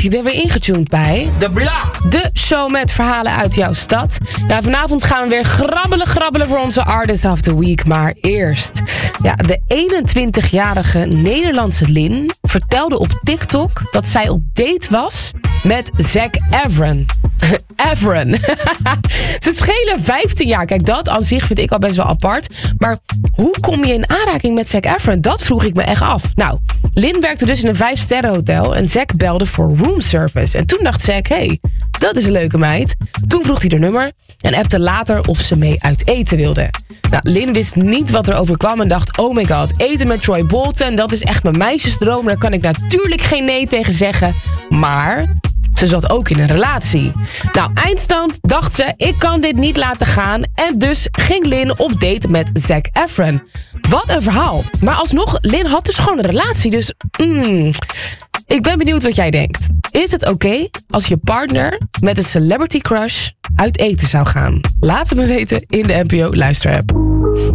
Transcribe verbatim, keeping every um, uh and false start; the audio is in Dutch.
Je bent weer ingetuned bij De Blok. de show met verhalen uit jouw stad. Nou, vanavond gaan we weer grabbelen, grabbelen voor onze Artist of the Week. Maar eerst, ja, de eenentwintigjarige Nederlandse Lin vertelde op TikTok dat zij op date was met Zac Efron. Efron. Ze schelen vijftien jaar. Kijk, dat aan zich vind ik al best wel apart. Maar hoe kom je in aanraking met Zac Efron? Dat vroeg ik me echt af. Nou, Lin werkte dus in een vijfsterrenhotel en Zac belde voor roomservice. En toen dacht Zac, hé, hey, dat is een leuke meid. Toen vroeg hij haar nummer en appte later of ze mee uit eten wilde. Nou, Lin wist niet wat er overkwam en dacht, oh my god, eten met Troy Bolton, dat is echt mijn meisjesdroom. Daar kan ik natuurlijk geen nee tegen zeggen. Maar ze zat ook in een relatie. Nou, eindstand dacht ze, ik kan dit niet laten gaan. En dus ging Lin op date met Zac Efron. Wat een verhaal. Maar alsnog, Lin had dus gewoon een relatie. Dus, mm, ik ben benieuwd wat jij denkt. Is het oké okay als je partner met een celebrity crush uit eten zou gaan? Laat het me weten in de N P O Luisterapp.